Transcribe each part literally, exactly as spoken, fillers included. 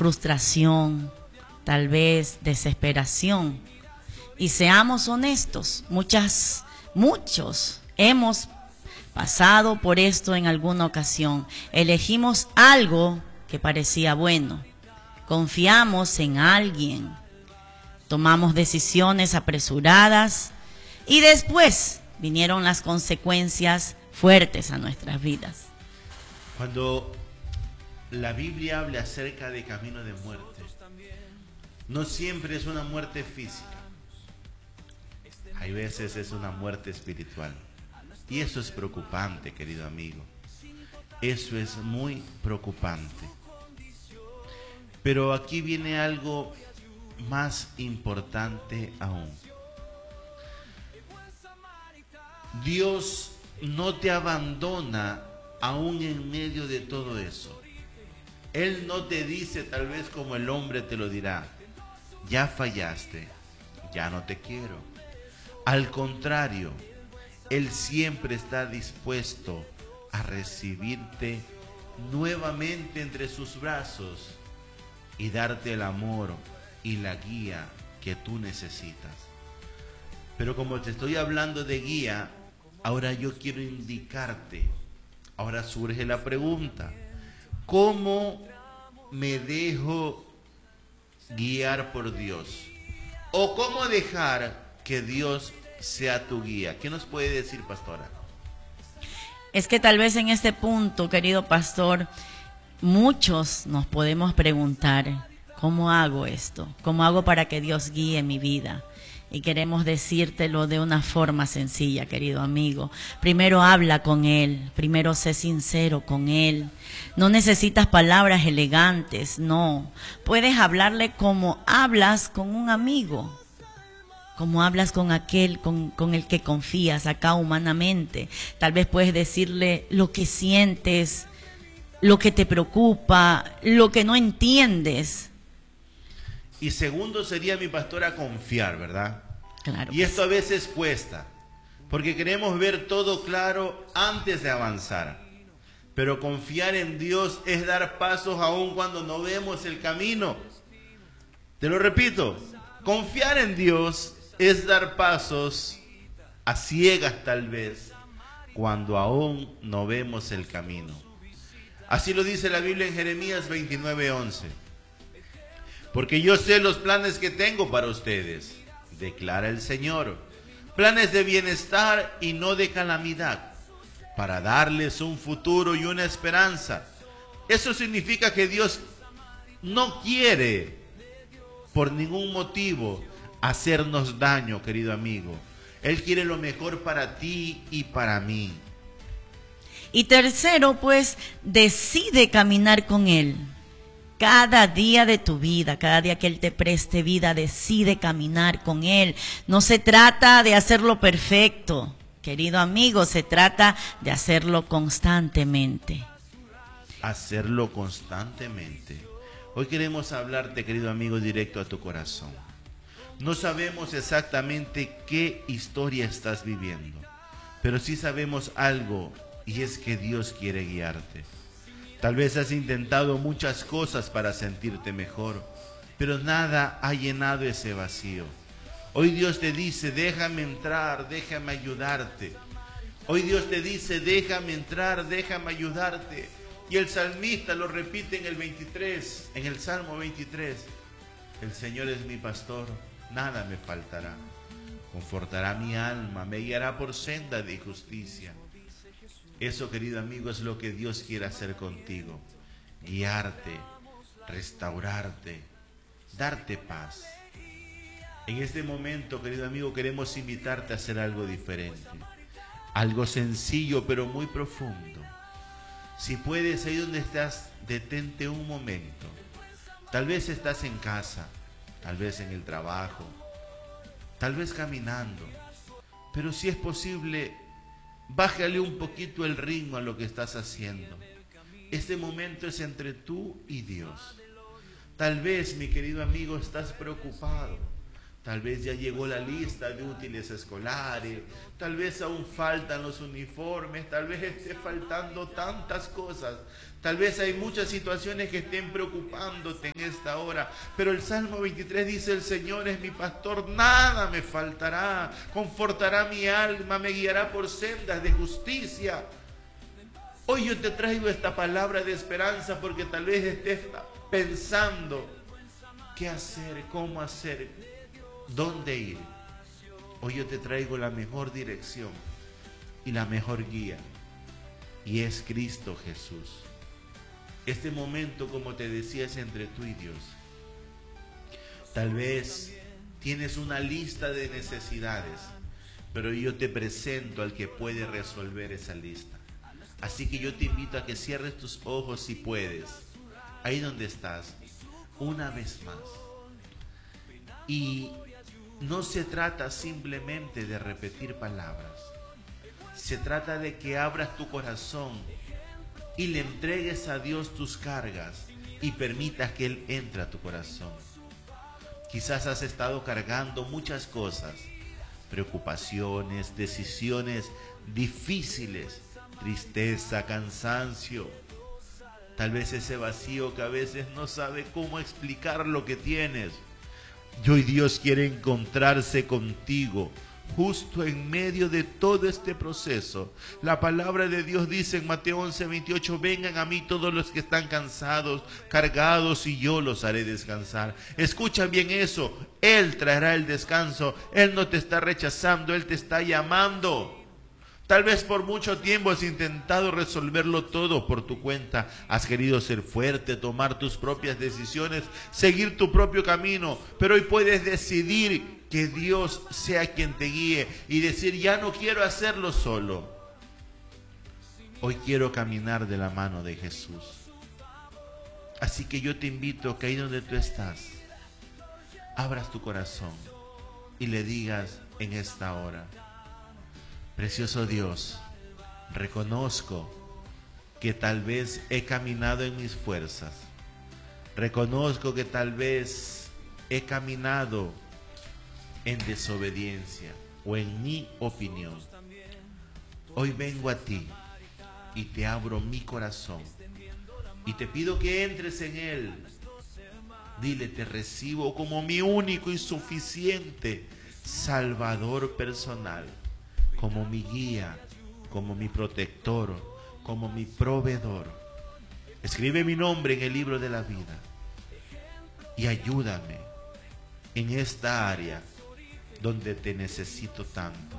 frustración, tal vez desesperación. Y seamos honestos, muchas, muchos hemos pasado por esto en alguna ocasión. Elegimos algo que parecía bueno, confiamos en alguien, tomamos decisiones apresuradas y después vinieron las consecuencias fuertes a nuestras vidas. Cuando la Biblia habla acerca de camino de muerte, no siempre es una muerte física. Hay veces es una muerte espiritual. Y eso es preocupante, querido amigo. Eso es muy preocupante. Pero aquí viene algo más importante aún. Dios no te abandona aún en medio de todo eso. Él no te dice, tal vez como el hombre te lo dirá, ya fallaste, ya no te quiero. Al contrario, Él siempre está dispuesto a recibirte nuevamente entre sus brazos y darte el amor y la guía que tú necesitas. Pero como te estoy hablando de guía, ahora yo quiero indicarte, ahora surge la pregunta, ¿cómo me dejo guiar por Dios? ¿O cómo dejar que Dios sea tu guía? ¿Qué nos puede decir, pastora? Es que tal vez en este punto, querido pastor, muchos nos podemos preguntar, ¿cómo hago esto? ¿Cómo hago para que Dios guíe mi vida? Y queremos decírtelo de una forma sencilla, querido amigo. Primero habla con Él, primero sé sincero con Él. No necesitas palabras elegantes, no. Puedes hablarle como hablas con un amigo, como hablas con aquel con, con el que confías acá humanamente. Tal vez puedes decirle lo que sientes, lo que te preocupa, lo que no entiendes. Y segundo sería, mi pastora, confiar, ¿verdad? Claro. Y esto a veces cuesta, porque queremos ver todo claro antes de avanzar. Pero confiar en Dios es dar pasos aun cuando no vemos el camino. Te lo repito, confiar en Dios es dar pasos a ciegas tal vez, cuando aún no vemos el camino. Así lo dice la Biblia en Jeremías veintinueve once. Porque yo sé los planes que tengo para ustedes, declara el Señor, planes de bienestar y no de calamidad, para darles un futuro y una esperanza. Eso significa que Dios no quiere por ningún motivo hacernos daño, querido amigo. Él quiere lo mejor para ti y para mí. Y tercero, pues, decide caminar con Él. Cada día de tu vida, cada día que Él te preste vida, decide caminar con Él. No se trata de hacerlo perfecto, querido amigo, se trata de hacerlo constantemente. Hacerlo constantemente. Hoy queremos hablarte, querido amigo, directo a tu corazón. No sabemos exactamente qué historia estás viviendo, pero sí sabemos algo, y es que Dios quiere guiarte. Tal vez has intentado muchas cosas para sentirte mejor, pero nada ha llenado ese vacío. Hoy Dios te dice, déjame entrar, déjame ayudarte. Hoy Dios te dice, déjame entrar, déjame ayudarte. Y el salmista lo repite en el veintitrés, en el Salmo veintitrés. El Señor es mi pastor, nada me faltará. Confortará mi alma, me guiará por senda de justicia. Eso, querido amigo, es lo que Dios quiere hacer contigo. Guiarte, restaurarte, darte paz. En este momento, querido amigo, queremos invitarte a hacer algo diferente. Algo sencillo, pero muy profundo. Si puedes, ahí donde estás, detente un momento. Tal vez estás en casa, tal vez en el trabajo, tal vez caminando. Pero si es posible, bájale un poquito el ritmo a lo que estás haciendo. Este momento es entre tú y Dios. Tal vez, mi querido amigo, estás preocupado. Tal vez ya llegó la lista de útiles escolares, tal vez aún faltan los uniformes, tal vez esté faltando tantas cosas, tal vez hay muchas situaciones que estén preocupándote en esta hora, pero el Salmo veintitrés dice: el Señor es mi pastor, nada me faltará, confortará mi alma, me guiará por sendas de justicia. Hoy yo te traigo esta palabra de esperanza porque tal vez estés pensando qué hacer, cómo hacer, dónde ir. Hoy yo te traigo la mejor dirección y la mejor guía, y es Cristo Jesús. Este momento, como te decía, es entre tú y Dios. Tal vez tienes una lista de necesidades, pero yo te presento al que puede resolver esa lista. Así que yo te invito a que cierres tus ojos si puedes, ahí donde estás, una vez más. Y no se trata simplemente de repetir palabras. Se trata de que abras tu corazón y le entregues a Dios tus cargas y permitas que Él entre a tu corazón. Quizás has estado cargando muchas cosas, preocupaciones, decisiones difíciles, tristeza, cansancio. Tal vez ese vacío que a veces no sabe cómo explicar lo que tienes. Y hoy Dios quiere encontrarse contigo justo en medio de todo este proceso. La palabra de Dios dice en Mateo once veintiocho: vengan a mí todos los que están cansados, cargados, y yo los haré descansar. Escucha bien eso, Él traerá el descanso. Él no te está rechazando, Él te está llamando. Tal vez por mucho tiempo has intentado resolverlo todo por tu cuenta. Has querido ser fuerte, tomar tus propias decisiones, seguir tu propio camino. Pero hoy puedes decidir que Dios sea quien te guíe y decir: ya no quiero hacerlo solo. Hoy quiero caminar de la mano de Jesús. Así que yo te invito a que ahí donde tú estás, abras tu corazón y le digas en esta hora: precioso Dios, reconozco que tal vez he caminado en mis fuerzas. Reconozco que tal vez he caminado en desobediencia o en mi opinión. Hoy vengo a ti y te abro mi corazón y te pido que entres en él. Dile: te recibo como mi único y suficiente Salvador personal, como mi guía, como mi protector, como mi proveedor. Escribe mi nombre en el libro de la vida y ayúdame en esta área donde te necesito tanto.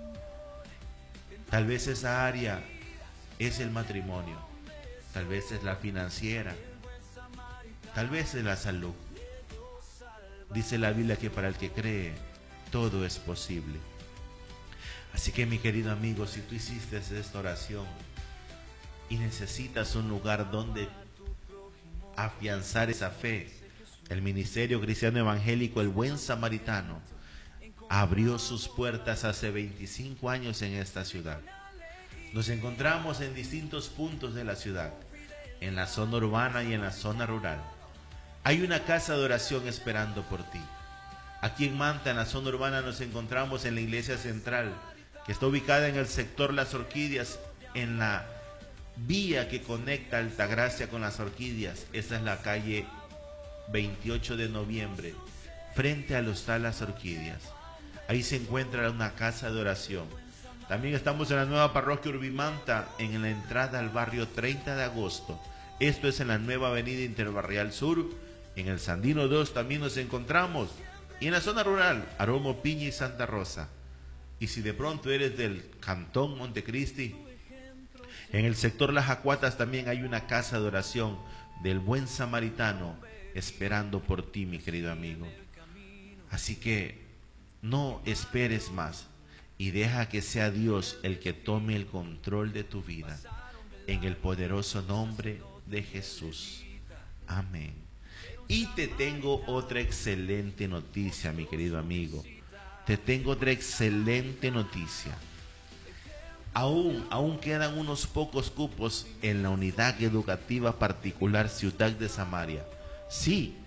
Tal vez esa área es el matrimonio, tal vez es la financiera, tal vez es la salud. Dice la Biblia que para el que cree todo es posible. Así que, mi querido amigo, si tú hiciste esta oración y necesitas un lugar donde afianzar esa fe, el Ministerio Cristiano Evangélico El Buen Samaritano abrió sus puertas hace veinticinco años en esta ciudad. Nos encontramos en distintos puntos de la ciudad, en la zona urbana y en la zona rural. Hay una casa de oración esperando por ti. Aquí en Manta, en la zona urbana, nos encontramos en la iglesia central, que está ubicada en el sector Las Orquídeas, en la vía que conecta Altagracia con Las Orquídeas. Esa es la calle veintiocho de noviembre, frente al hostal Las Orquídeas. Ahí se encuentra una casa de oración. También estamos en la nueva parroquia Urbimanta, en la entrada al barrio treinta de agosto. Esto es en la nueva avenida Interbarrial Sur. En el Sandino dos también nos encontramos. Y en la zona rural, Aromo, Piña y Santa Rosa. Y si de pronto eres del Cantón Montecristi, en el sector Las Acuatas también hay una casa de oración del Buen Samaritano esperando por ti, mi querido amigo. Así que no esperes más y deja que sea Dios el que tome el control de tu vida, en el poderoso nombre de Jesús. Amén. Y te tengo otra excelente noticia, mi querido amigo. Te tengo otra excelente noticia. Aún, aún quedan unos pocos cupos en la unidad educativa particular Ciudad de Samaria. Sí,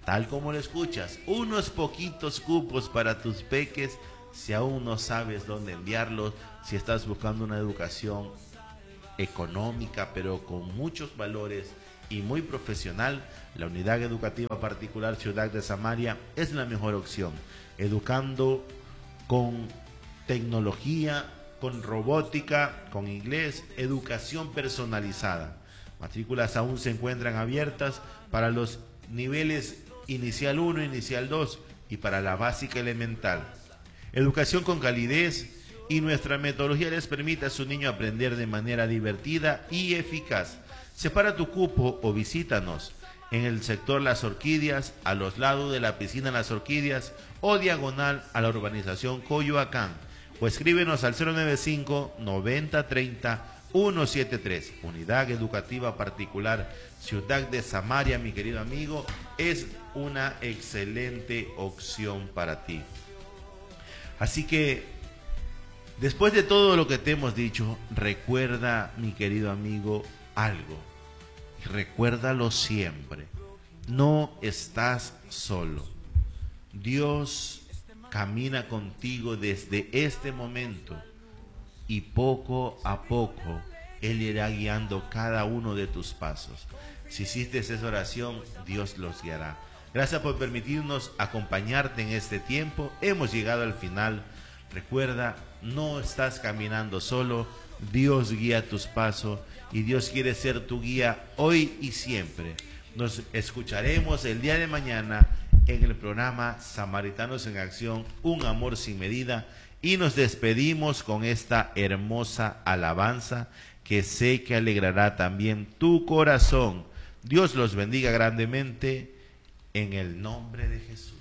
tal como lo escuchas, unos poquitos cupos para tus peques, si aún no sabes dónde enviarlos, si estás buscando una educación económica, pero con muchos valores y muy profesional, la Unidad Educativa Particular Ciudad de Samaria es la mejor opción, educando con tecnología, con robótica, con inglés, educación personalizada. Matrículas aún se encuentran abiertas para los niveles inicial uno, inicial dos y para la básica elemental. Educación con calidez, y nuestra metodología les permite a su niño aprender de manera divertida y eficaz. Separa tu cupo o visítanos en el sector Las Orquídeas, a los lados de la piscina Las Orquídeas, o diagonal a la urbanización Coyoacán, o escríbenos al cero nueve cinco, noventa, treinta, ciento setenta y tres. Unidad Educativa Particular Ciudad de Samaria, mi querido amigo, es una excelente opción para ti. Así que, después de todo lo que te hemos dicho, recuerda, mi querido amigo, algo. Y recuérdalo siempre. No estás solo. Dios camina contigo desde este momento. Y poco a poco Él irá guiando cada uno de tus pasos. Si hiciste esa oración, Dios los guiará. Gracias por permitirnos acompañarte en este tiempo. Hemos llegado al final. Recuerda, no estás caminando solo, Dios guía tus pasos y Dios quiere ser tu guía hoy y siempre. Nos escucharemos el día de mañana en el programa Samaritanos en Acción, un amor sin medida, y nos despedimos con esta hermosa alabanza que sé que alegrará también tu corazón. Dios los bendiga grandemente en el nombre de Jesús.